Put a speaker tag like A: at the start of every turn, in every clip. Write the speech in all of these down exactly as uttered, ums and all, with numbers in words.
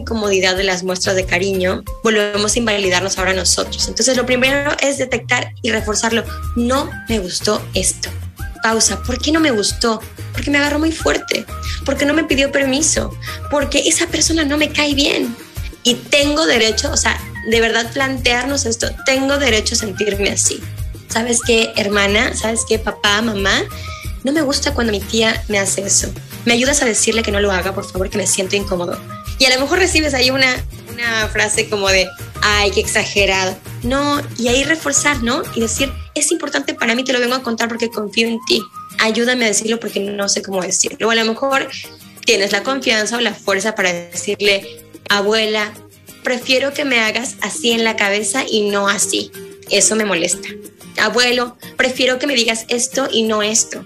A: incomodidad de las muestras de cariño, volvemos a invalidarnos ahora nosotros. Entonces, lo primero es detectar y reforzarlo. No me gustó esto. Pausa. ¿Por qué no me gustó? Porque me agarró muy fuerte. Porque no me pidió permiso. Porque esa persona no me cae bien. Y tengo derecho, o sea, de verdad plantearnos esto. Tengo derecho a sentirme así. ¿Sabes qué, hermana? ¿Sabes qué, papá, mamá? No me gusta cuando mi tía me hace eso. ¿Me ayudas a decirle que no lo haga, por favor, que me siento incómodo? Y a lo mejor recibes ahí una, una frase como de, ay, qué exagerado. No, y ahí reforzar, ¿no? Y decir, es importante para mí, te lo vengo a contar porque confío en ti. Ayúdame a decirlo porque no sé cómo decirlo. O a lo mejor tienes la confianza o la fuerza para decirle, abuela, prefiero que me hagas así en la cabeza y no así. Eso me molesta. Abuelo, prefiero que me digas esto y no esto.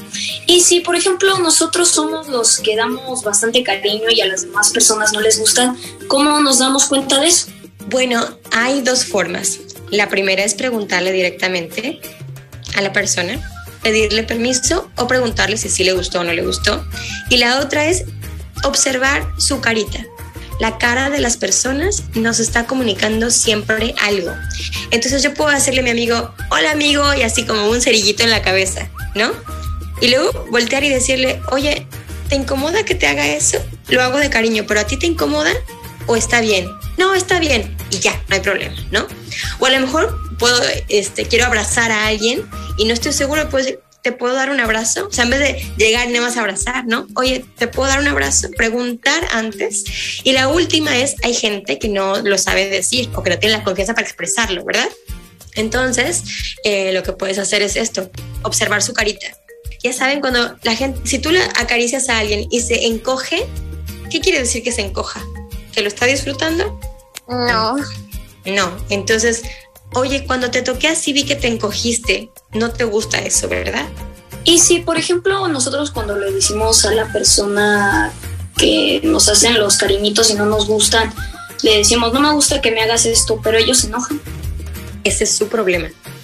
B: Y si, por ejemplo, nosotros somos los que damos bastante cariño y a las demás personas no les gustan, ¿cómo nos damos cuenta de eso?
A: Bueno, hay dos formas. La primera es preguntarle directamente a la persona, pedirle permiso o preguntarle si sí le gustó o no le gustó. Y la otra es observar su carita. La cara de las personas nos está comunicando siempre algo. Entonces yo puedo hacerle a mi amigo, hola amigo, y así como un cerillito en la cabeza, ¿no? Y luego voltear y decirle, oye, ¿te incomoda que te haga eso? Lo hago de cariño, pero ¿a ti te incomoda o está bien? No, está bien. Y ya, no hay problema, ¿no? O a lo mejor puedo, este, quiero abrazar a alguien y no estoy seguro, pues, ¿te puedo dar un abrazo? O sea, en vez de llegar y nada más abrazar, ¿no? Oye, ¿te puedo dar un abrazo? Preguntar antes. Y la última es, hay gente que no lo sabe decir o que no tiene la confianza para expresarlo, ¿verdad? Entonces, eh, lo que puedes hacer es esto, observar su carita. Ya saben, cuando la gente, si tú le acaricias a alguien y se encoge, ¿qué quiere decir que se encoja? ¿Que lo está disfrutando?
C: No.
A: No, entonces, oye, cuando te toqué así vi que te encogiste, no te gusta eso, ¿verdad?
B: Y si, por ejemplo, nosotros cuando le decimos a la persona que nos hacen los cariñitos y no nos gustan, le decimos, no me gusta que me hagas esto, pero ellos se enojan.
A: Ese es su problema,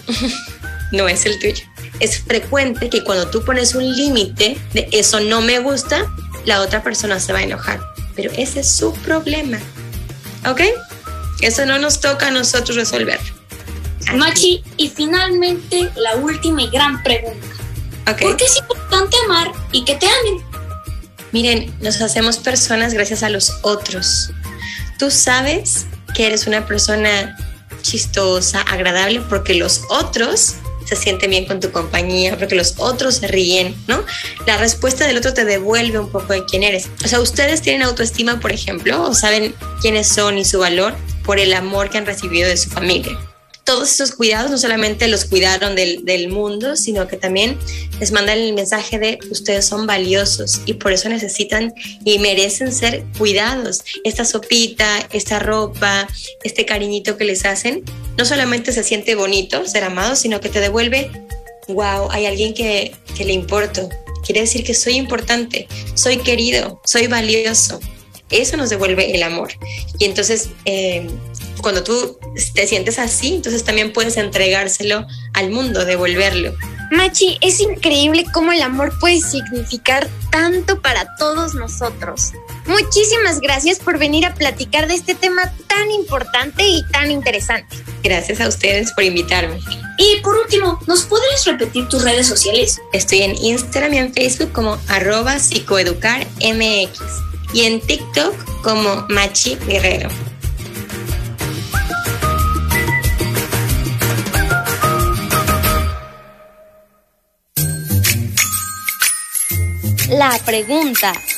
A: no es el tuyo. Es frecuente que cuando tú pones un límite de eso no me gusta, la otra persona se va a enojar. Pero ese es su problema. ¿Ok? Eso no nos toca a nosotros resolver.
B: Así. Machi, y finalmente la última y gran pregunta. Okay. ¿Por qué es importante amar y que te amen?
A: Miren, nos hacemos personas gracias a los otros. Tú sabes que eres una persona chistosa, agradable, porque los otros se sienten bien con tu compañía, porque los otros se ríen, ¿no? La respuesta del otro te devuelve un poco de quién eres. O sea, ustedes tienen autoestima, por ejemplo, o saben quiénes son y su valor por el amor que han recibido de su familia. Todos esos cuidados no solamente los cuidaron del, del mundo, sino que también les mandan el mensaje de ustedes son valiosos y por eso necesitan y merecen ser cuidados. Esta sopita, esta ropa, este cariñito que les hacen, no solamente se siente bonito ser amado, sino que te devuelve, wow, hay alguien que, que le importo. Quiere decir que soy importante, soy querido, soy valioso. Eso nos devuelve el amor. Y entonces, eh, cuando tú te sientes así, entonces también puedes entregárselo al mundo, devolverlo.
C: Machi, es increíble cómo el amor puede significar tanto para todos nosotros. Muchísimas gracias por venir a platicar de este tema tan importante y tan interesante.
A: Gracias a ustedes por invitarme.
B: Y por último, ¿nos podrías repetir tus redes sociales?
A: Estoy en Instagram y en Facebook como arroba psicoeducarmx y en TikTok como Machi Guerrero.
D: La pregunta.